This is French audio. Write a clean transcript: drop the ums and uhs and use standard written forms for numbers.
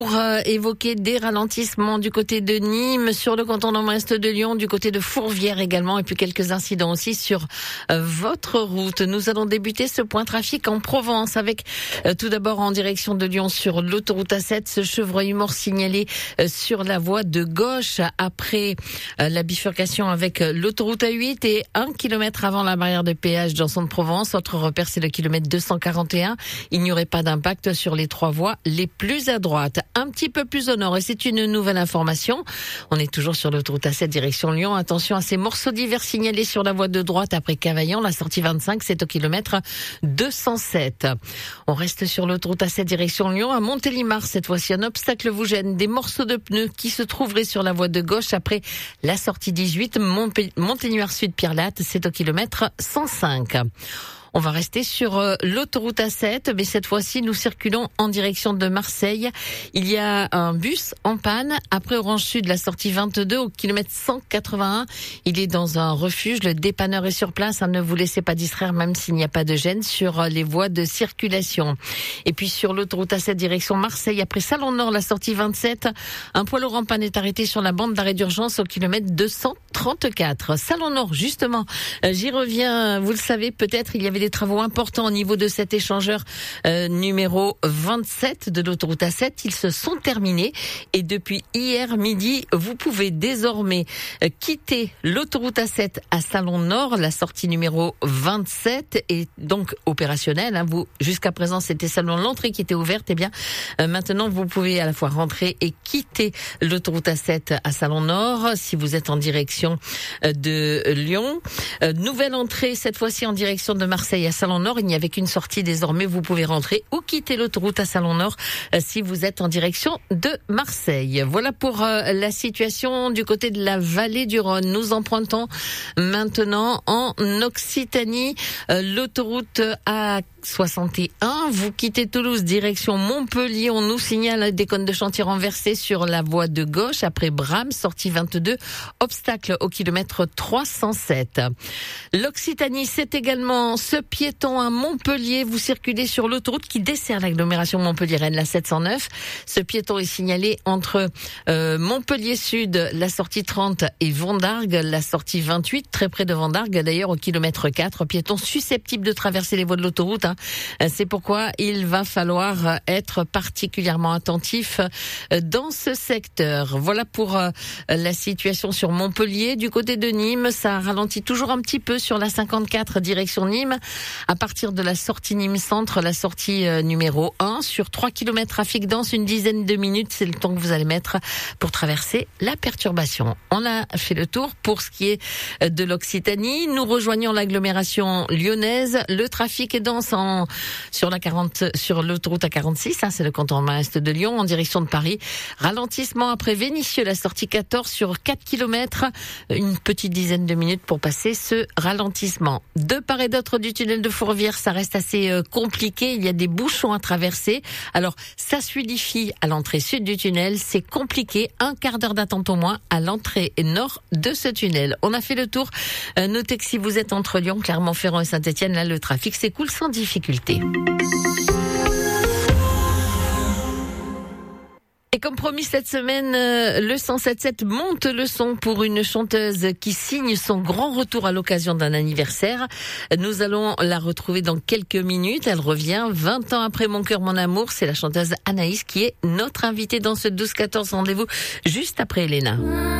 Pour évoquer des ralentissements du côté de Nîmes, sur le canton nord-ouest de Lyon, du côté de Fourvière également, et puis quelques incidents aussi sur votre route. Nous allons débuter ce point trafic en Provence avec tout d'abord en direction de Lyon sur l'autoroute A7, ce chevreuil mort signalé sur la voie de gauche après la bifurcation avec l'autoroute A8 et 1 kilomètre avant la barrière de péage dans de Provence. Autre repère, c'est le kilomètre 241. Il n'y aurait pas d'impact sur les trois voies les plus à droite. Un petit peu plus au nord, et c'est une nouvelle information. On est toujours sur l'autoroute A7 direction Lyon. Attention à ces morceaux divers signalés sur la voie de droite après Cavaillan. La sortie 25, c'est au kilomètre 207. On reste sur l'autoroute A7 direction Lyon. À Montélimar, cette fois-ci, un obstacle vous gêne. Des morceaux de pneus qui se trouveraient sur la voie de gauche après la sortie 18. Montélimar Sud Pierre-Latte, c'est au kilomètre 105. On va rester sur l'autoroute A7, mais cette fois-ci, nous circulons en direction de Marseille. Il y a un bus en panne après Orange Sud, la sortie 22 au kilomètre 181. Il est dans un refuge. Le dépanneur est sur place. Ne vous laissez pas distraire, même s'il n'y a pas de gêne sur les voies de circulation. Et puis sur l'autoroute A7 direction Marseille, après Salon-Nord, la sortie 27, un poids lourd en panne est arrêté sur la bande d'arrêt d'urgence au kilomètre 234. Salon-Nord, justement, j'y reviens. Vous le savez, peut-être, il y avait des travaux importants au niveau de cet échangeur numéro 27 de l'autoroute A7. Ils se sont terminés et depuis hier midi, vous pouvez désormais quitter l'autoroute A7 à Salon-Nord. La sortie numéro 27 est donc opérationnelle. Vous, jusqu'à présent, c'était seulement l'entrée qui était ouverte. Eh bien, maintenant, vous pouvez à la fois rentrer et quitter l'autoroute A7 à Salon-Nord si vous êtes en direction de Lyon. Nouvelle entrée, cette fois-ci en direction de Marseille à Salon-Nord. Il n'y avait qu'une sortie désormais. Vous pouvez rentrer ou quitter l'autoroute à Salon-Nord si vous êtes en direction de Marseille. Voilà pour la situation du côté de la vallée du Rhône. Nous empruntons maintenant en Occitanie l'autoroute A61. Vous quittez Toulouse, direction Montpellier. On nous signale des cônes de chantier renversés sur la voie de gauche après Bram, sortie 22, obstacle au kilomètre 307. L'Occitanie, c'est également ce piéton à Montpellier. Vous circulez sur l'autoroute qui dessert l'agglomération Montpellier-Rennes, la 709. Ce piéton est signalé entre Montpellier Sud, la sortie 30, et Vendargues, la sortie 28, très près de Vendargues, d'ailleurs au kilomètre 4. Piéton susceptible de traverser les voies de l'autoroute. C'est pourquoi il va falloir être particulièrement attentif dans ce secteur. Voilà pour la situation sur Montpellier. Du côté de Nîmes, ça ralentit toujours un petit peu sur la 54 direction Nîmes. À partir de la sortie Nîmes Centre, la sortie numéro 1, sur 3 km trafic dense, une dizaine de minutes, c'est le temps que vous allez mettre pour traverser la perturbation. On a fait le tour pour ce qui est de l'Occitanie. Nous rejoignons l'agglomération lyonnaise. Le trafic est dense sur l'autoroute A46, c'est le canton nord-est de Lyon, en direction de Paris. Ralentissement après Vénissieux, la sortie 14 sur 4 km, une petite dizaine de minutes pour passer ce ralentissement. De part et d'autre du tunnel de Fourvière, ça reste assez compliqué. Il y a des bouchons à traverser. Alors, ça se fluidifie à l'entrée sud du tunnel. C'est compliqué. Un quart d'heure d'attente au moins à l'entrée nord de ce tunnel. On a fait le tour. Notez que si vous êtes entre Lyon, Clermont-Ferrand et Saint-Étienne, là, le trafic s'écoule sans difficulté. Et comme promis cette semaine, le 107.7 monte le son pour une chanteuse qui signe son grand retour à l'occasion d'un anniversaire. Nous allons la retrouver dans quelques minutes. Elle revient 20 ans après Mon cœur, mon amour. C'est la chanteuse Anaïs qui est notre invitée dans ce 12-14 rendez-vous juste après Elena.